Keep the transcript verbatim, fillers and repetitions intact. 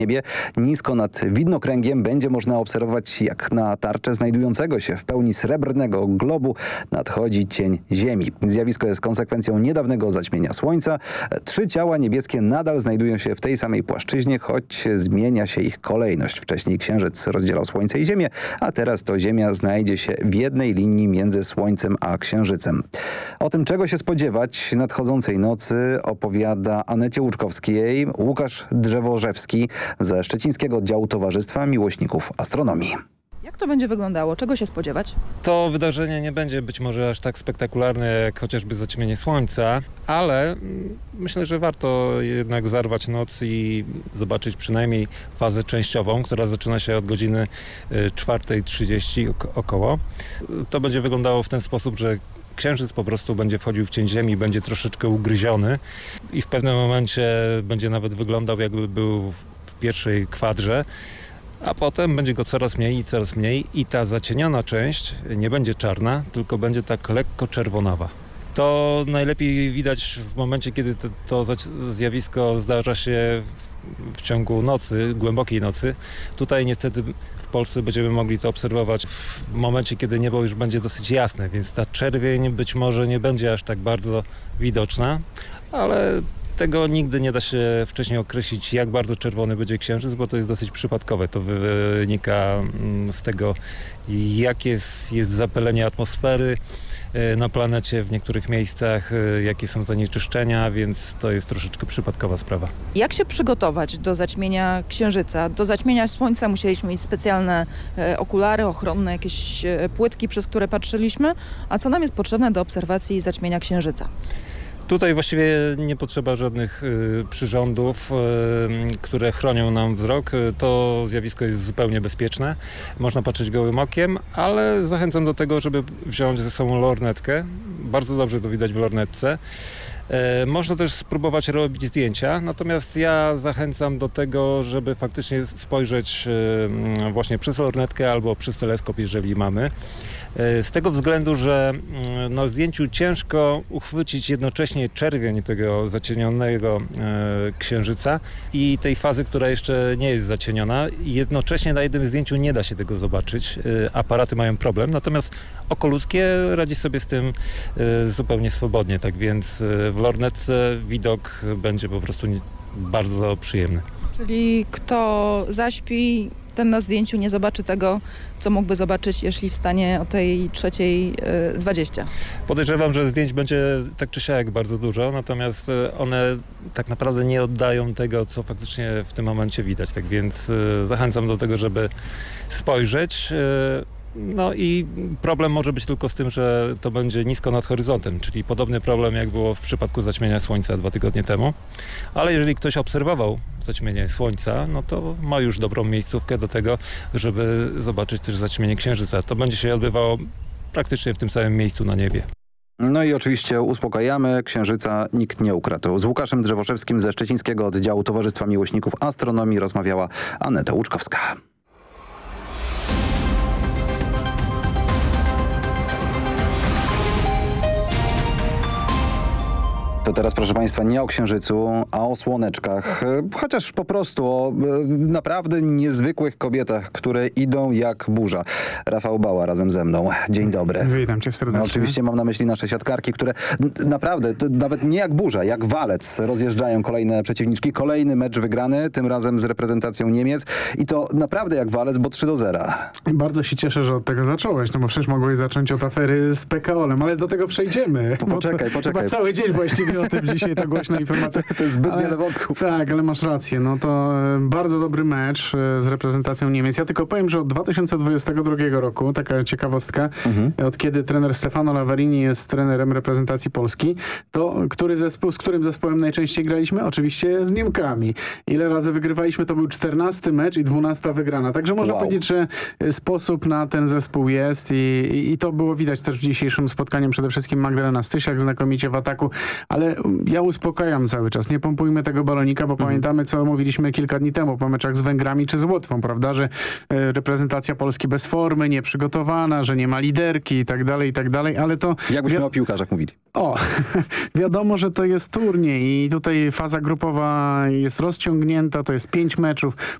niebie. Nisko nad widnokręgiem będzie można obserwować, jak na tarczę znajdującego się w pełni srebrnego globu nadchodzi cień Ziemi. Zjawisko jest konsekwencją niedawnego zaćmienia Słońca. Trzy ciała niebieskie nadal znajdują się w tej samej płaszczyźnie, choć zmienia się ich kolejność. Wcześniej Księżyc rozdzielał Słońce i Ziemię, a teraz to Ziemia znajdzie się w jednej linii między Słońcem a Księżycem. O tym, czego się spodziewać nadchodzącej nocy, opowiada Anecie Łuczkowskiej Łukasz Drzewożewski ze Szczecińskiego Oddziału Towarzystwa Miłośników Astronomii. Jak to będzie wyglądało? Czego się spodziewać? To wydarzenie nie będzie być może aż tak spektakularne jak chociażby zaćmienie Słońca, ale myślę, że warto jednak zarwać noc i zobaczyć przynajmniej fazę częściową, która zaczyna się od godziny czwarta trzydzieści około. To będzie wyglądało w ten sposób, że Księżyc po prostu będzie wchodził w cień Ziemi, będzie troszeczkę ugryziony i w pewnym momencie będzie nawet wyglądał, jakby był w pierwszej kwadrze, a potem będzie go coraz mniej i coraz mniej i ta zacieniona część nie będzie czarna, tylko będzie tak lekko czerwonawa. To najlepiej widać w momencie, kiedy to, to zjawisko zdarza się w ciągu nocy, głębokiej nocy. Tutaj niestety w Polsce będziemy mogli to obserwować w momencie, kiedy niebo już będzie dosyć jasne, więc ta czerwień być może nie będzie aż tak bardzo widoczna, ale tego nigdy nie da się wcześniej określić, jak bardzo czerwony będzie Księżyc, bo to jest dosyć przypadkowe. To wynika z tego, jakie jest, jest zapylenie atmosfery na planecie w niektórych miejscach, jakie są zanieczyszczenia, więc to jest troszeczkę przypadkowa sprawa. Jak się przygotować do zaćmienia Księżyca? Do zaćmienia Słońca musieliśmy mieć specjalne e, okulary ochronne, jakieś e, płytki, przez które patrzyliśmy. A co nam jest potrzebne do obserwacji zaćmienia Księżyca? Tutaj właściwie nie potrzeba żadnych y, przyrządów, y, które chronią nam wzrok. To zjawisko jest zupełnie bezpieczne. Można patrzeć gołym okiem, ale zachęcam do tego, żeby wziąć ze sobą lornetkę. Bardzo dobrze to widać w lornetce. E, można też spróbować robić zdjęcia, natomiast ja zachęcam do tego, żeby faktycznie spojrzeć e, właśnie przez lornetkę albo przez teleskop, jeżeli mamy. E, z tego względu, że e, na zdjęciu ciężko uchwycić jednocześnie czerwień tego zacienionego e, Księżyca i tej fazy, która jeszcze nie jest zacieniona. Jednocześnie na jednym zdjęciu nie da się tego zobaczyć. E, aparaty mają problem, natomiast oko ludzkie radzi sobie z tym e, zupełnie swobodnie, tak więc e, w lornetce widok będzie po prostu bardzo przyjemny. Czyli kto zaśpi, ten na zdjęciu nie zobaczy tego, co mógłby zobaczyć, jeśli wstanie o tej trzeciej dwadzieścia. Podejrzewam, że zdjęć będzie tak czy siak bardzo dużo, natomiast one tak naprawdę nie oddają tego, co faktycznie w tym momencie widać. Tak więc zachęcam do tego, żeby spojrzeć. No i problem może być tylko z tym, że to będzie nisko nad horyzontem, czyli podobny problem jak było w przypadku zaćmienia Słońca dwa tygodnie temu. Ale jeżeli ktoś obserwował zaćmienie Słońca, no to ma już dobrą miejscówkę do tego, żeby zobaczyć też zaćmienie Księżyca. To będzie się odbywało praktycznie w tym samym miejscu na niebie. No i oczywiście uspokajamy, Księżyca nikt nie ukradł. Z Łukaszem Drzewoszewskim ze Szczecińskiego Oddziału Towarzystwa Miłośników Astronomii rozmawiała Aneta Łuczkowska. To teraz, proszę Państwa, nie o Księżycu, a o słoneczkach, chociaż po prostu o naprawdę niezwykłych kobietach, które idą jak burza. Rafał Bała razem ze mną. Dzień dobry. Witam cię serdecznie. No, oczywiście mam na myśli nasze siatkarki, które naprawdę, nawet nie jak burza, jak walec rozjeżdżają kolejne przeciwniczki. Kolejny mecz wygrany, tym razem z reprezentacją Niemiec i to naprawdę jak walec, bo trzy do zera. Bardzo się cieszę, że od tego zacząłeś, no bo przecież mogłeś zacząć od afery z P K O-em, ale do tego przejdziemy. Po, poczekaj, to, poczekaj. Chyba cały dzień właściwie o tym dzisiaj ta głośna informacja. To jest zbyt ale, wiele wątków. Tak, ale masz rację. No to e, bardzo dobry mecz e, z reprezentacją Niemiec. Ja tylko powiem, że od dwa tysiące dwudziestego drugiego roku, taka ciekawostka, mhm. od kiedy trener Stefano Lavarini jest trenerem reprezentacji Polski, to który zespół, z którym zespołem najczęściej graliśmy? Oczywiście z Niemkami. Ile razy wygrywaliśmy? To był czternasty mecz i dwunasta wygrana. Także można wow. powiedzieć, że sposób na ten zespół jest i, i, i to było widać też w dzisiejszym spotkaniu. Przede wszystkim Magdalena Stysiak znakomicie w ataku, ale ale ja uspokajam cały czas. Nie pompujmy tego balonika, bo mhm. pamiętamy, co mówiliśmy kilka dni temu po meczach z Węgrami czy z Łotwą, prawda, że e, reprezentacja Polski bez formy, nieprzygotowana, że nie ma liderki i tak dalej, i tak dalej, ale to... Jakbyśmy wi- o piłkarzach mówili. O, wiadomo, że to jest turniej i tutaj faza grupowa jest rozciągnięta, to jest pięć meczów.